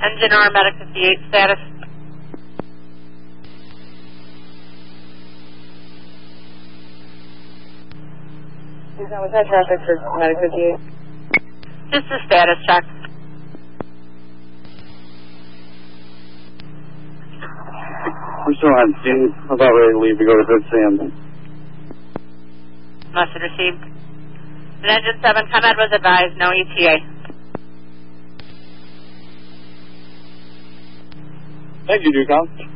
Engine or Medic 58 status. Was that traffic for Medic 58? Just a status check. I'm still on scene. I'm about ready to leave to go to Good Sam. Message received. And Engine 7, ComEd was advised, no ETA. Thank you, Ducom.